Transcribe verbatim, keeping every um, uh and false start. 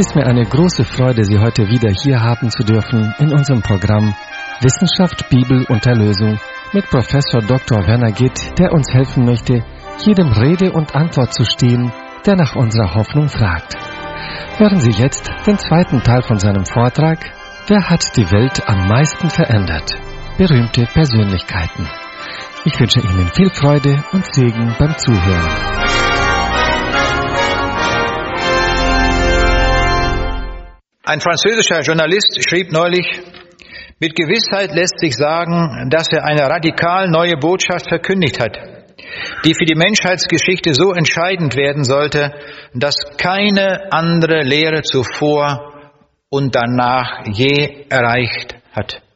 ist mir eine große Freude, Sie heute wieder hier haben zu dürfen in unserem Programm Wissenschaft, Bibel und Erlösung mit Professor Doktor Werner Gitt, der uns helfen möchte, jedem Rede und Antwort zu stehen, der nach unserer Hoffnung fragt. Hören Sie jetzt den zweiten Teil von seinem Vortrag: Wer hat die Welt am meisten verändert? Berühmte Persönlichkeiten. Ich wünsche Ihnen viel Freude und Segen beim Zuhören. Ein französischer Journalist schrieb neulich: Mit Gewissheit lässt sich sagen, dass er eine radikal neue Botschaft verkündigt hat, die für die Menschheitsgeschichte so entscheidend werden sollte, dass keine andere Lehre zuvor und danach je erreicht hat.